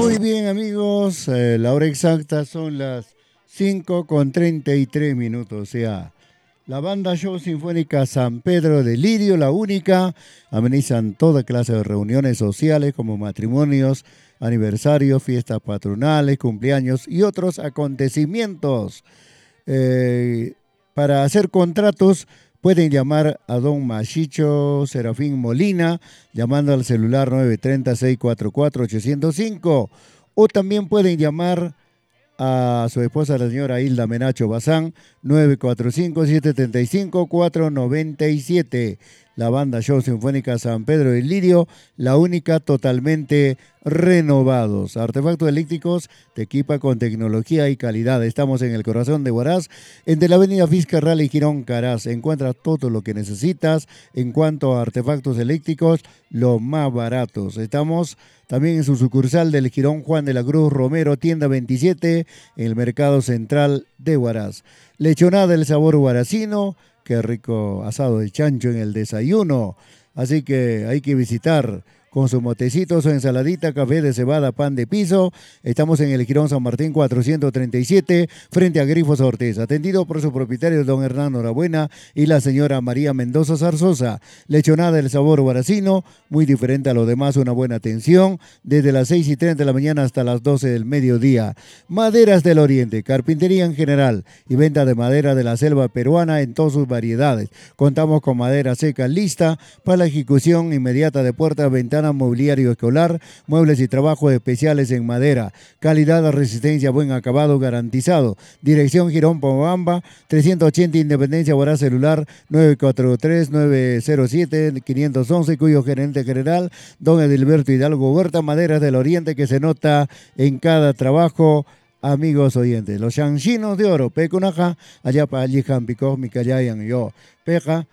Muy bien, amigos, la hora exacta son las 5:33. O sea, la banda Show Sinfónica San Pedro de Lirio, la única, amenizan toda clase de reuniones sociales como matrimonios, aniversarios, fiestas patronales, cumpleaños y otros acontecimientos. Eh, para hacer contratos pueden llamar a don Machicho Serafín Molina llamando al celular 930-644-805 o también pueden llamar a su esposa, la señora Hilda Menacho Bazán, 945-735-497. La banda Show Sinfónica San Pedro del Lirio, la única totalmente renovados. Artefactos eléctricos te equipa con tecnología y calidad. Estamos en el corazón de Huaraz, entre la avenida Fiscarral y Girón Caraz. Encuentras todo lo que necesitas en cuanto a artefactos eléctricos, los más baratos. Estamos también en su sucursal del Girón Juan de la Cruz Romero, tienda 27, en el Mercado Central de Huaraz. Lechonada del sabor huaracino, qué rico asado de chancho en el desayuno. Así que hay que visitar con su motecito, su ensaladita, café de cebada, pan de piso. Estamos en el Girón San Martín 437, frente a Grifos Ortiz. Atendido por su propietario, don Hernán Norabuena, y la señora María Mendoza Zarzosa. Lechonada del sabor huaracino, muy diferente a lo demás, una buena atención, desde las 6:30 de la mañana hasta las 12 del mediodía. Maderas del Oriente, carpintería en general y venta de madera de la selva peruana en todas sus variedades. Contamos con madera seca lista para la ejecución inmediata de puertas, ventanas, mobiliario escolar, muebles y trabajos especiales en madera. Calidad, resistencia, buen acabado garantizado. Dirección Girón Pomabamba, 380 Independencia, Huaraz, celular 943-907-511, cuyo gerente general, don Edilberto Hidalgo Huerta. Maderas del Oriente, que se nota en cada trabajo. Amigos oyentes, los chanchinos de oro, pecunaja, allá para allí jampico, mi callayan yo, peja,